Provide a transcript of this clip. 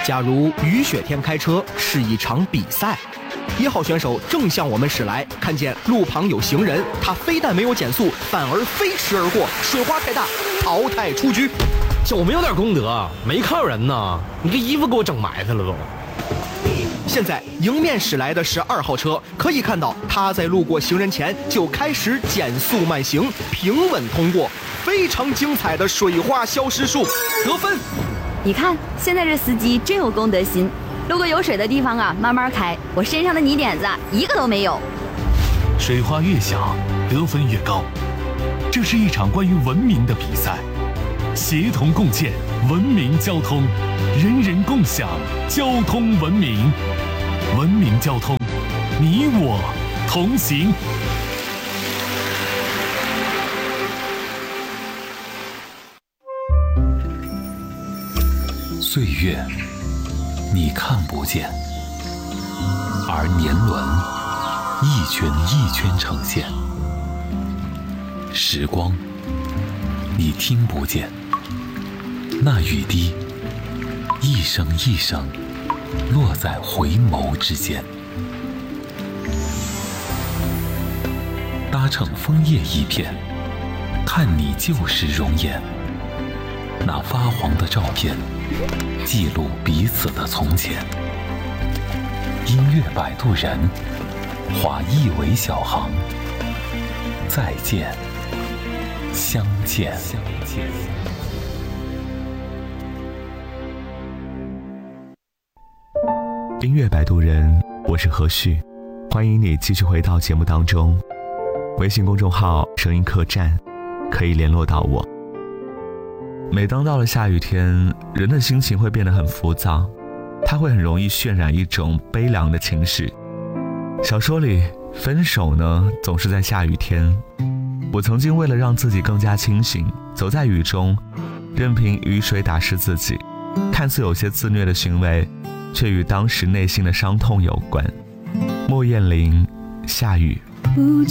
假如雨雪天开车是一场比赛，1号选手正向我们驶来，看见路旁有行人，他非但没有减速，反而飞驰而过，水花太大，淘汰出局。 有没有点功德？没看有人呢，你这衣服给我整埋汰了都。 现在迎面驶来的是2号车，可以看到他在路过行人前就开始减速慢行，平稳通过，非常精彩的水花消失术，得分。 你看，现在这司机真有公德心，路过有水的地方啊，慢慢开，我身上的泥点子一个都没有。 水花越小，得分越高。这是一场关于文明的比赛，协同共建文明交通，人人共享交通文明。文明交通，你我同行。 岁月你看不见，而年轮一圈一圈呈现。时光你听不见，那雨滴一声一声落在回眸之间。搭乘枫叶一片，看你旧时容颜。那发黄的照片，记录彼此的从前。音乐摆渡人，划一尾小航。再见，相见。 音乐摆渡人，我是何旭，欢迎你继续回到节目当中。微信公众号声音客栈可以联络到我。每当到了下雨天，人的心情会变得很浮躁，它会很容易渲染一种悲凉的情绪。小说里分手呢，总是在下雨天。我曾经为了让自己更加清醒，走在雨中，任凭雨水打湿自己，看似有些自虐的行为，却与当时内心的伤痛有关。莫艳玲，下雨。 不